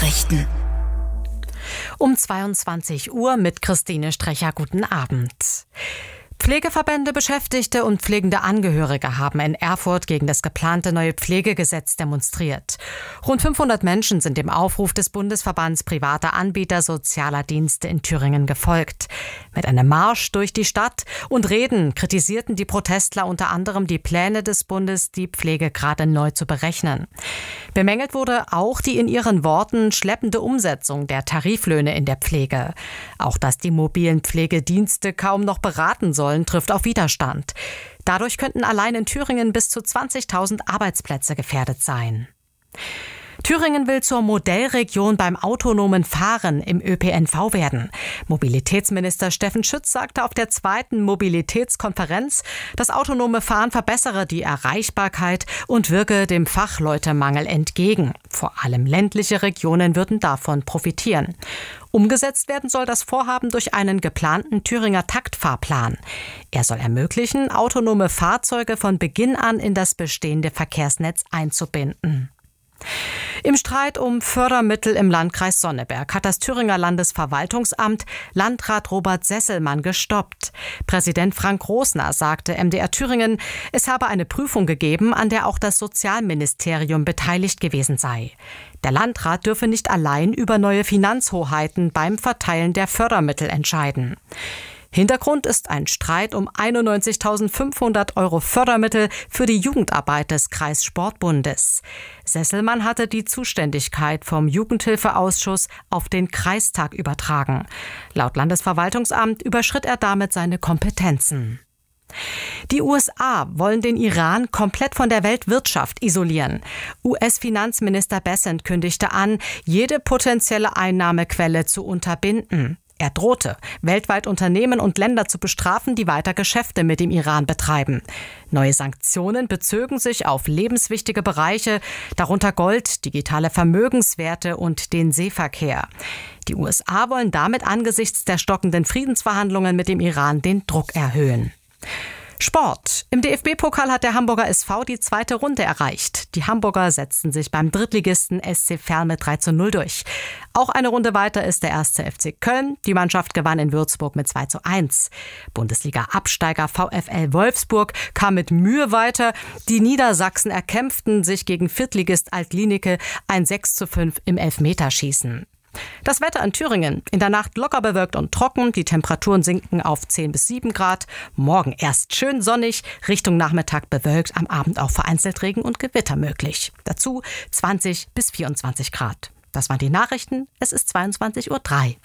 Nachrichten. Um 22 Uhr mit Christine Strecher. Guten Abend. Pflegeverbände, Beschäftigte und pflegende Angehörige haben in Erfurt gegen das geplante neue Pflegegesetz demonstriert. Rund 500 Menschen sind dem Aufruf des Bundesverbands privater Anbieter sozialer Dienste in Thüringen gefolgt. Mit einem Marsch durch die Stadt und Reden kritisierten die Protestler unter anderem die Pläne des Bundes, die Pflegegrade neu zu berechnen. Bemängelt wurde auch die in ihren Worten schleppende Umsetzung der Tariflöhne in der Pflege. Auch dass die mobilen Pflegedienste kaum noch beraten sollen, trifft auf Widerstand. Dadurch könnten allein in Thüringen bis zu 20.000 Arbeitsplätze gefährdet sein. Thüringen will zur Modellregion beim autonomen Fahren im ÖPNV werden. Mobilitätsminister Steffen Schütz sagte auf der 2. Mobilitätskonferenz, das autonome Fahren verbessere die Erreichbarkeit und wirke dem Fachleutemangel entgegen. Vor allem ländliche Regionen würden davon profitieren. Umgesetzt werden soll das Vorhaben durch einen geplanten Thüringer Taktfahrplan. Er soll ermöglichen, autonome Fahrzeuge von Beginn an in das bestehende Verkehrsnetz einzubinden. Im Streit um Fördermittel im Landkreis Sonneberg hat das Thüringer Landesverwaltungsamt Landrat Robert Sesselmann gestoppt. Präsident Frank Rosner sagte MDR Thüringen, es habe eine Prüfung gegeben, an der auch das Sozialministerium beteiligt gewesen sei. Der Landrat dürfe nicht allein über neue Finanzhoheiten beim Verteilen der Fördermittel entscheiden. Hintergrund ist ein Streit um 91.500 € Fördermittel für die Jugendarbeit des Kreissportbundes. Sesselmann hatte die Zuständigkeit vom Jugendhilfeausschuss auf den Kreistag übertragen. Laut Landesverwaltungsamt überschritt er damit seine Kompetenzen. Die USA wollen den Iran komplett von der Weltwirtschaft isolieren. US-Finanzminister Bessent kündigte an, jede potenzielle Einnahmequelle zu unterbinden. Er drohte, weltweit Unternehmen und Länder zu bestrafen, die weiter Geschäfte mit dem Iran betreiben. Neue Sanktionen bezögen sich auf lebenswichtige Bereiche, darunter Gold, digitale Vermögenswerte und den Seeverkehr. Die USA wollen damit angesichts der stockenden Friedensverhandlungen mit dem Iran den Druck erhöhen. Sport. Im DFB-Pokal hat der Hamburger SV die 2. Runde erreicht. Die Hamburger setzten sich beim Drittligisten SC Verl mit 3:0 durch. Auch eine Runde weiter ist der 1. FC Köln. Die Mannschaft gewann in Würzburg mit 2:1. Bundesliga-Absteiger VfL Wolfsburg kam mit Mühe weiter. Die Niedersachsen erkämpften sich gegen Viertligist Altlinike ein 6:5 im Elfmeterschießen. Das Wetter in Thüringen. In der Nacht locker bewölkt und trocken. Die Temperaturen sinken auf 10 bis 7 Grad. Morgen erst schön sonnig, Richtung Nachmittag bewölkt, am Abend auch vereinzelt Regen und Gewitter möglich. Dazu 20 bis 24 Grad. Das waren die Nachrichten. Es ist 22:03 Uhr.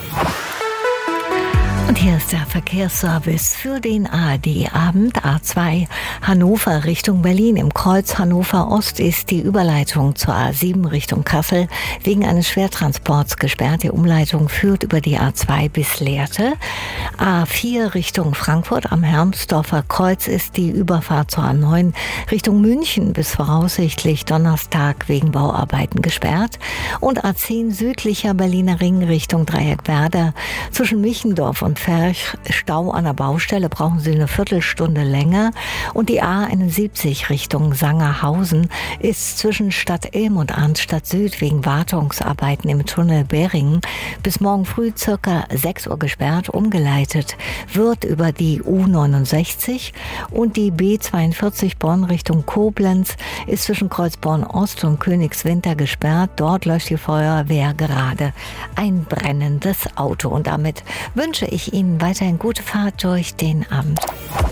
Und hier ist der Verkehrsservice für den ARD-Abend. A2 Hannover Richtung Berlin. Im Kreuz Hannover Ost ist die Überleitung zur A7 Richtung Kassel wegen eines Schwertransports gesperrt. Die Umleitung führt über die A2 bis Lehrte. A4 Richtung Frankfurt am Hermsdorfer Kreuz ist die Überfahrt zur A9 Richtung München bis voraussichtlich Donnerstag wegen Bauarbeiten gesperrt. Und A10 südlicher Berliner Ring Richtung Dreieck Werder zwischen Michendorf und Ferch, Stau an der Baustelle, brauchen Sie eine Viertelstunde länger. Und die A71 Richtung Sangerhausen ist zwischen Stadt Ilm und Arnstadt Süd wegen Wartungsarbeiten im Tunnel Beringen bis morgen früh circa 6 Uhr gesperrt. Umgeleitet wird über die U69 und die B42 Bonn Richtung Koblenz ist zwischen Kreuzborn Ost und Königswinter gesperrt. Dort löscht die Feuerwehr gerade ein brennendes Auto. Und damit wünsche ich Ihnen weiterhin gute Fahrt durch den Abend.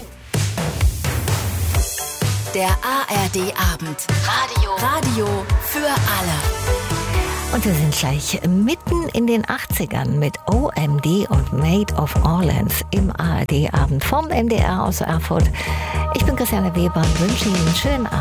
Der ARD-Abend. Radio für alle. Und wir sind gleich mitten in den 80ern mit OMD und Maid of Orleans im ARD-Abend vom MDR aus Erfurt. Ich bin Christiane Weber und wünsche Ihnen einen schönen Abend.